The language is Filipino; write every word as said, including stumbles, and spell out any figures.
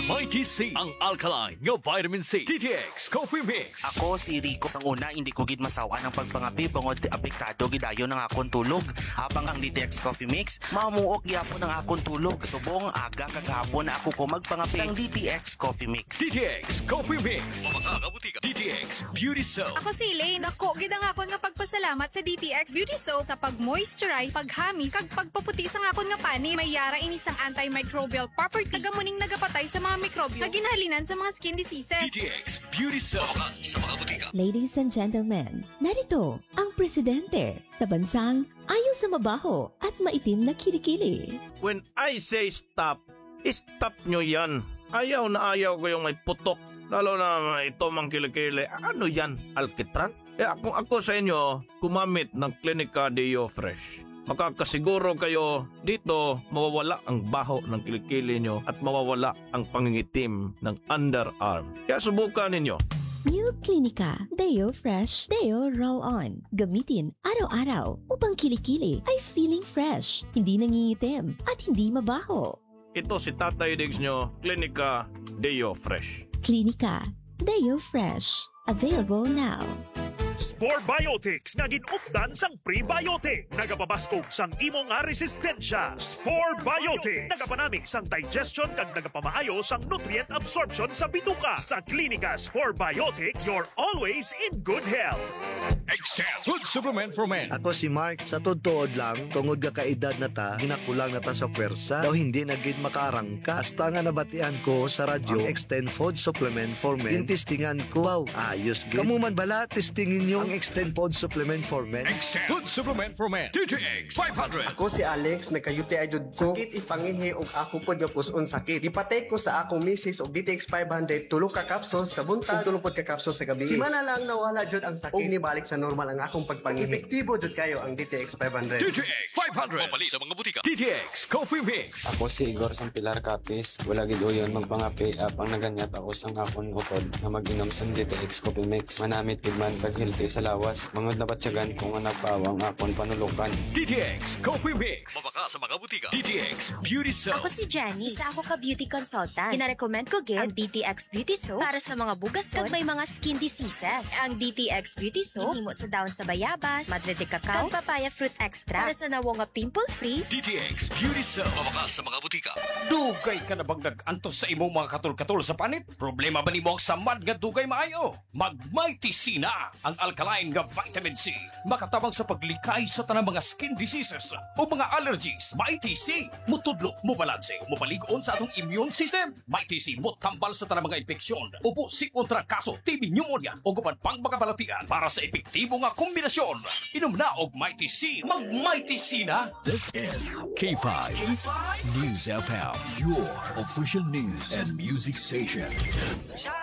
Mighty C, ang alkaline nga vitamin C. D T X Coffee Mix. Ako si Rico sang una hindi ko gid masawa ng pagpangapi bangod apektado gidayon ng akong tulog. Habang ang D T X Coffee Mix mamuok gyapon ng akong tulog. Subong aga kagahapon na ako ko magpangapi sang D T X Coffee Mix. D T X Coffee Mix. Mamasa ka butika. D T X Beauty Soap. Ako si Elaine. Ako gid ang akon nga pagpasalamat sa D T X Beauty Soap sa pag-moisturize, paghamis, kag pagpaputi sa akon nga pani. May yara ini sang antimicrobial property. Tagamuning nagapatay sa mga mikrobyo. Kaginhalinan sa mga skin diseases. D T X Beauty Soap. Mamasa sa mga butika. Ladies and gentlemen, narito ang presidente sa bansang ayaw sa mabaho at maitim na kilikili. When I say stop, stop nyo yan. Ayaw na ayaw ko yung may putok. Lalo na ito mang kilikili. Ano yan? Alkitran? Eh, kung ako sa inyo, kumamit ng Clinica Deo Fresh. Makakasiguro kayo dito mawawala ang baho ng kilikili nyo at mawawala ang pangingitim ng underarm. Kaya subukan ninyo. New Clinica Deo Fresh Deo Roll-On. Gamitin araw-araw upang kilikili ay feeling fresh, hindi nangingitim at hindi mabaho. Ito si Tatay Diggs nyo, Clinica Deo Fresh. Clinica Deo Fresh. Available now. Spore Biotics nga ginupdan sang prebiotic. Nagapabaskog sang imo nga resistensya. Spore Biotics nagapanamig sang digestion kag nagapamaayo sang nutrient absorption sa bituka. Sa Klinika Spore Biotics, you're always in good health. Extend Food Supplement for Men. Ako si Mark, sa todtood lang, tungod ka kaedad na ta, ginakulang na ta sa pwersa, daw hindi na gid makaarangka. Hasta nga nabatian ko sa radyo, ang Extend Food Supplement for Men. Intistingan ko, wow, ayos gid. Kamu man bala, testingin nyo ang Extend Food Supplement for Men. Extend Food Supplement for Men. D T X five hundred. Ako si Alex, nagka-U T I jud ko. Sakit ipangihi og ako pod nga puson sakit. Ipatay ko sa akong misis og D T X five hundred, tulo ka capsules sa buntag, tulo pod ka capsules sa gabi. Si mana lang nawala jud ang sakit. Og nibalik sa normal ang akong pagpangihi. Epektibo jud kayo ang D T X five hundred. D T X five hundred. Mapali sa mga butika. D T X Coffee Mix. Ako si Igor sang Pilar Capis. Wala gid uyon magpangapi apang naganyat ako sang akon utod na mag-inom sang D T X Coffee Mix. Manamit gid man kag healthy sa lawas. Mga nabatyagan kung nga nagpawang akon panulukan. D T X Coffee Mix. Mabaka sa mga butika. D T X Beauty Soap. Ako si Jenny. Isa ako ka beauty consultant. Kinarecommend ko gid ang D T X Beauty Soap para sa mga bugason kag may mga skin diseases. Ang D T X Beauty Soap himo sa daon sa bayabas, madre de cacao, kag papaya fruit extra para sa nawo nga pimple-free. D T X Beauty Soap. Mabaka sa mga butika. Dugay ka na bang nag-antos sa imong mga katul-katul sa panit? Problema ba nimo ang samad nga dugay maayo? Mag-Mighty C na ang alkaline nga vitamin C. Makatabang sa paglikay sa tanang mga skin diseases o mga allergies. Mighty C. Mutudlo, mubalanse, mubaligon sa atong immune system. Mighty C. Mutambal sa tanang mga infeksyon. Upo si kontra kaso, T B pneumonia o guban pang makabalatian para sa epektibo nga kombinasyon. Inom na og Mighty C. Mag-Mighty C na. This is K five News F M, your official news and music station.